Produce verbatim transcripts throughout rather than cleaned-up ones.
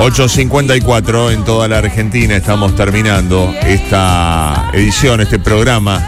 ocho cincuenta y cuatro en toda la Argentina. Estamos terminando esta edición, este programa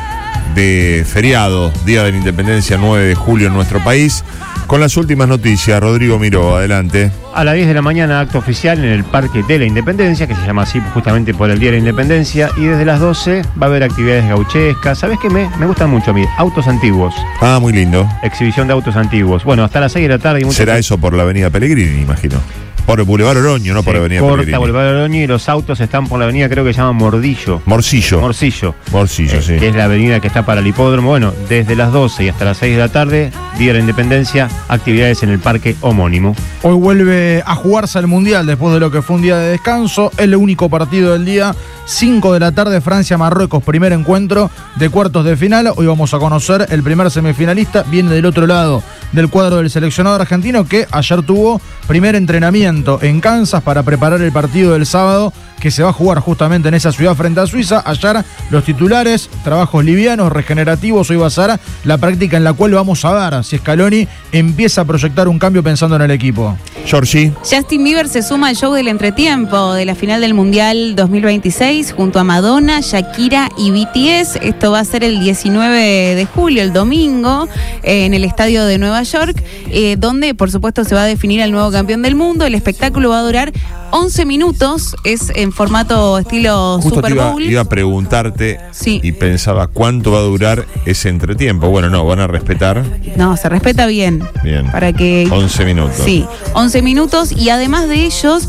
de feriado, Día de la Independencia, nueve de julio en nuestro país. Con las últimas noticias, Rodrigo Miró, adelante. A las diez de la mañana, acto oficial en el Parque de la Independencia, que se llama así justamente por el Día de la Independencia, y desde las doce va a haber actividades gauchescas. ¿Sabés qué? Me, me gustan mucho a mí, autos antiguos. Ah, muy lindo. Exhibición de autos antiguos. Bueno, hasta las seis de la tarde. Y ¿será eso por la avenida Pellegrini, imagino? Por el Boulevard Oroño, no por la avenida Pellegrini. Corta Boulevard Oroño y los autos están por la avenida, creo que se llama Mordillo. Morcillo. Morcillo. Morcillo, eh, sí. Que es la avenida que está para el hipódromo. Bueno, desde las doce y hasta las seis de la tarde, Día de la Independencia, actividades en el parque homónimo. Hoy vuelve a jugarse el Mundial después de lo que fue un día de descanso. El único partido del día, cinco de la tarde, Francia-Marruecos, primer encuentro de cuartos de final. Hoy vamos a conocer el primer semifinalista, viene del otro lado del cuadro del seleccionado argentino, que ayer tuvo primer entrenamiento en Kansas para preparar el partido del sábado, que se va a jugar justamente en esa ciudad frente a Suiza. Ayer los titulares, trabajos livianos, regenerativos. Hoy va a ser la práctica en la cual vamos a ver si Scaloni empieza a proyectar un cambio pensando en el equipo. Georgie. Justin Bieber se suma al show del entretiempo de la final del Mundial dos mil veintiséis junto a Madonna, Shakira y B T S. Esto va a ser el diecinueve de julio, el domingo, eh, en el estadio de Nueva York, eh, donde por supuesto se va a definir al nuevo campeón del mundo. El espectáculo va a durar once minutos, es en formato estilo Justo Super te iba, Bowl. iba a preguntarte sí. Y pensaba cuánto va a durar ese entretiempo. Bueno, no, van a respetar. No, se respeta bien. Bien. Para que once minutos. Sí, once minutos, y además de ellos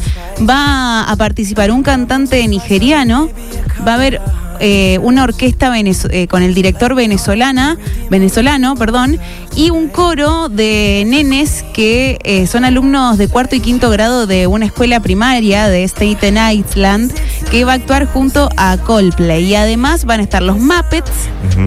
va a participar un cantante nigeriano, va a haber eh, una orquesta venez- eh, con el director venezolana, venezolano, perdón, y un coro de nenes que eh, son alumnos de cuarto y quinto grado de una escuela primaria de Staten Island, que va a actuar junto a Coldplay. Y además van a estar los Muppets. Uh-huh.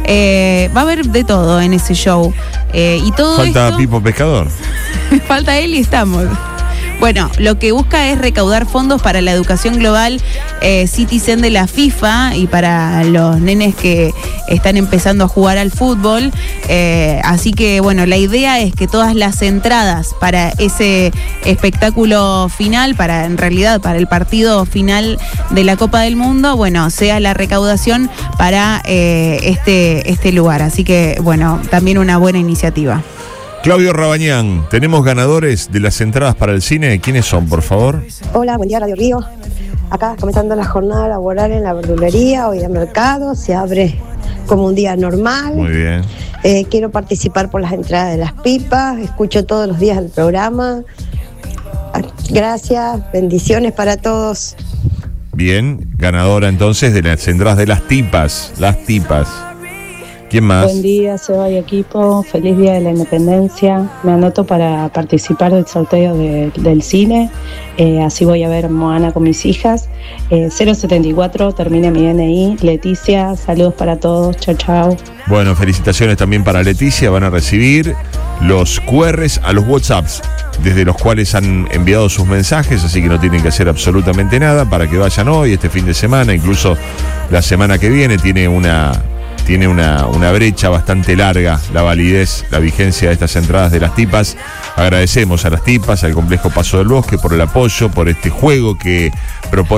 eh, va a haber de todo en ese show. Eh, y todo Falta esto... Pipo Pescador. Falta él y estamos. Bueno, lo que busca es recaudar fondos para la educación global eh, Citizen de la FIFA y para los nenes que están empezando a jugar al fútbol. Eh, así que, bueno, la idea es que todas las entradas para ese espectáculo final, para en realidad para el partido final de la Copa del Mundo, bueno, sea la recaudación para eh, este, este lugar. Así que, bueno, también una buena iniciativa. Claudio Rabañán, tenemos ganadores de las entradas para el cine. ¿Quiénes son, por favor? Hola, buen día, Radio Río. Acá comenzando la jornada laboral en la verdulería, hoy de mercado, se abre como un día normal. Muy bien. Eh, quiero participar por las entradas de las pipas, escucho todos los días el programa. Gracias, bendiciones para todos. Bien, ganadora entonces de las entradas de las tipas, las tipas. ¿Quién más? Buen día, Seba y equipo. Feliz Día de la Independencia. Me anoto para participar del sorteo de, del cine. Eh, así voy a ver Moana con mis hijas. Eh, cero setenta y cuatro, termina mi D N I. Leticia, saludos para todos. Chao, chao. Bueno, felicitaciones también para Leticia. Van a recibir los Q Rs a los WhatsApps, desde los cuales han enviado sus mensajes, así que no tienen que hacer absolutamente nada para que vayan hoy, este fin de semana, incluso la semana que viene. Tiene una... Tiene una, una brecha bastante larga la validez, la vigencia de estas entradas de las tipas. Agradecemos a las tipas, al Complejo Paso del Bosque por el apoyo, por este juego que propone